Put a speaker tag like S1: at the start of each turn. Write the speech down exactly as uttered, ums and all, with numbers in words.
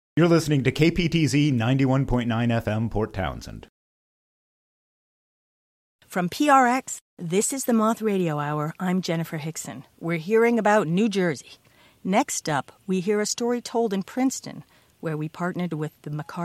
S1: You're listening to K P T Z ninety-one point nine F M, Port Townsend.
S2: From P R X, this is the Moth Radio Hour. I'm Jennifer Hickson. We're hearing about New Jersey. Next up, we hear a story told in Princeton, where we partnered with the McCarty